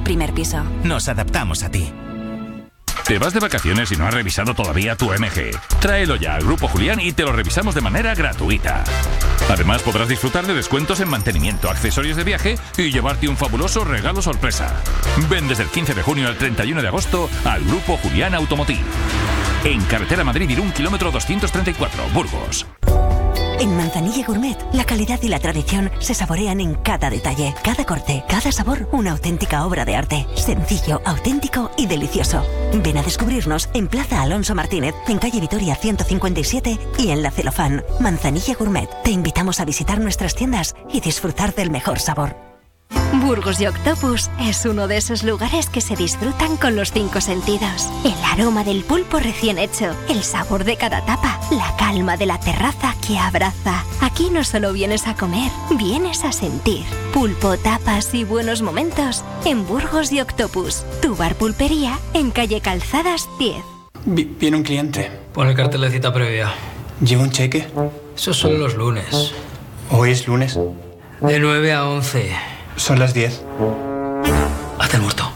primer piso. Nos adaptamos a ti. ¿Te vas de vacaciones y no has revisado todavía tu MG? Tráelo ya al Grupo Julián y te lo revisamos de manera gratuita. Además, podrás disfrutar de descuentos en mantenimiento, accesorios de viaje y llevarte un fabuloso regalo sorpresa. Ven desde el 15 de junio al 31 de agosto al Grupo Julián Automotive. En Carretera Madrid-Irún, kilómetro 234, Burgos. En Manzanilla Gourmet, la calidad y la tradición se saborean en cada detalle, cada corte, cada sabor, una auténtica obra de arte. Sencillo, auténtico y delicioso. Ven a descubrirnos en Plaza Alonso Martínez, en calle Vitoria 157 y en La Celofán. Manzanilla Gourmet. Te invitamos a visitar nuestras tiendas y disfrutar del mejor sabor. Burgos y Octopus es uno de esos lugares que se disfrutan con los 5 sentidos. El aroma del pulpo recién hecho, el sabor de cada tapa, la calma de la terraza que abraza. Aquí no solo vienes a comer, vienes a sentir. Pulpo, tapas y buenos momentos en Burgos y Octopus. Tu bar pulpería en calle Calzadas 10. Viene un cliente. Pon el cartel de cita previa. ¿Lleva un cheque? Esos son los lunes. ¿Hoy es lunes? De 9 a 11. Son las 10. Hazte el muerto.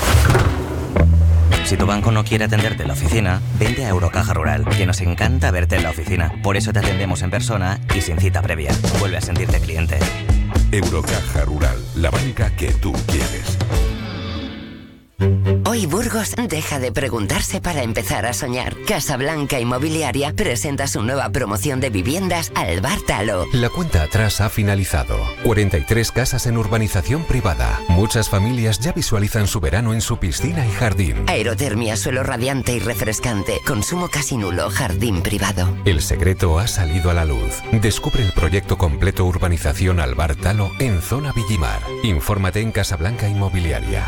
Si tu banco no quiere atenderte en la oficina, vente a Eurocaja Rural, que nos encanta verte en la oficina. Por eso te atendemos en persona y sin cita previa. Vuelve a sentirte cliente. Eurocaja Rural, la banca que tú quieres. Hoy Burgos deja de preguntarse para empezar a soñar. Casablanca Inmobiliaria presenta su nueva promoción de viviendas Albar Talo. La cuenta atrás ha finalizado. 43 casas en urbanización privada. Muchas familias ya visualizan su verano en su piscina y jardín. Aerotermia, suelo radiante y refrescante. Consumo casi nulo, jardín privado. El secreto ha salido a la luz. Descubre el proyecto completo Urbanización Albar Talo en Zona Villimar. Infórmate en Casablanca Inmobiliaria.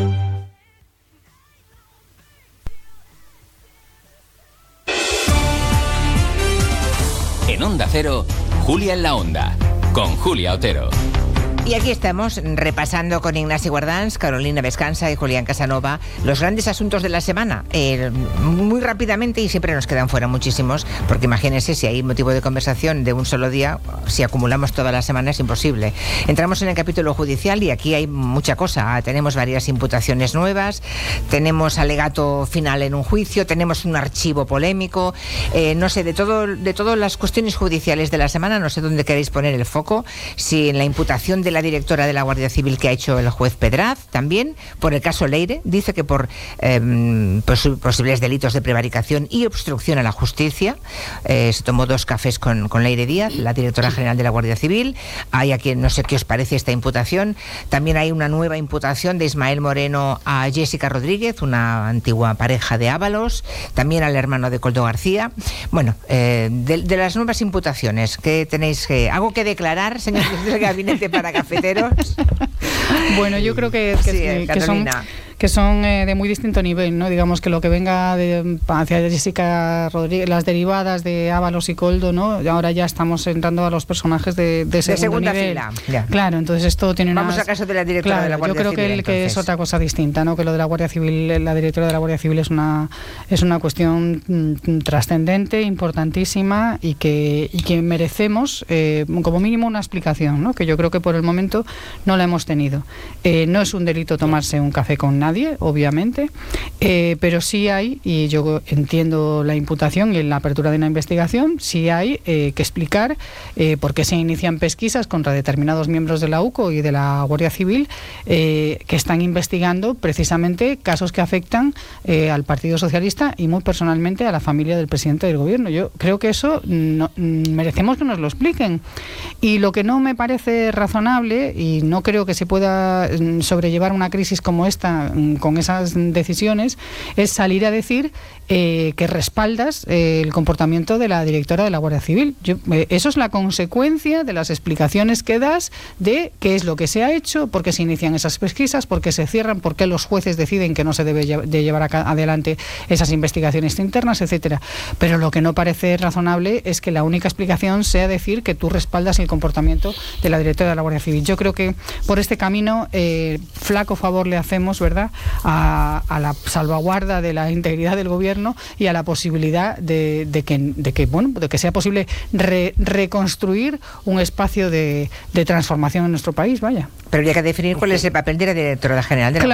En Onda Cero, Julia en la Onda, con Julia Otero. Y aquí estamos repasando con Ignasi Guardans, Carolina Vescanza y Julián Casanova los grandes asuntos de la semana. Muy rápidamente, y siempre nos quedan fuera muchísimos, porque imagínense si hay motivo de conversación de un solo día, si acumulamos toda la semana es imposible. Entramos en el capítulo judicial y aquí hay mucha cosa. Tenemos varias imputaciones nuevas, tenemos alegato final en un juicio, tenemos un archivo polémico, no sé, de todas las cuestiones judiciales de la semana, no sé dónde queréis poner el foco, si en la imputación de la directora de la Guardia Civil que ha hecho el juez Pedraz, también por el caso Leire, dice que por posibles delitos de prevaricación y obstrucción a la justicia, se tomó 2 cafés con Leire Díaz, la directora general de la Guardia Civil. Hay aquí, no sé qué os parece esta imputación. También hay una nueva imputación de Ismael Moreno a Jessica Rodríguez, una antigua pareja de Ábalos, también al hermano de Coldo García. Bueno, de las nuevas imputaciones, ¿qué tenéis algo que declarar, señor del gabinete para cafeteros? Bueno, yo creo que son de muy distinto nivel, ¿no? Digamos que lo que venga hacia Jessica Rodríguez, las derivadas de Ábalos y Coldo, ¿no? Y ahora ya estamos entrando a los personajes de segunda fila. Ya. Claro, entonces esto tiene Vamos al caso de la directora de la Guardia Civil. Yo creo que es otra cosa distinta, ¿no? Que lo de la Guardia Civil, la directora de la Guardia Civil es una cuestión trascendente, importantísima y que merecemos como mínimo una explicación, ¿no? Que yo creo que por el momento no la hemos tenido. No es un delito tomarse un café con nadie, obviamente, pero sí hay, y yo entiendo la imputación y la apertura de una investigación, sí hay que explicar por qué se inician pesquisas contra determinados miembros de la UCO y de la Guardia Civil que están investigando precisamente casos que afectan al Partido Socialista y muy personalmente a la familia del presidente del gobierno. Yo creo que eso merecemos que nos lo expliquen. Y lo que no me parece razonable, y no creo que se pueda sobrellevar una crisis como esta con esas decisiones, es salir a decir que respaldas el comportamiento de la directora de la Guardia Civil. Eso es la consecuencia de las explicaciones que das de qué es lo que se ha hecho, por qué se inician esas pesquisas, por qué se cierran, por qué los jueces deciden que no se debe de llevar adelante esas investigaciones internas, etcétera. Pero lo que no parece razonable es que la única explicación sea decir que tú respaldas el comportamiento de la directora de la Guardia Civil. Yo creo que por este camino flaco favor le hacemos, ¿verdad?, a la salvaguarda de la integridad del gobierno y a la posibilidad de que sea posible reconstruir un espacio de transformación en nuestro país, vaya. Pero habría que definir cuál es el papel de la directora general de la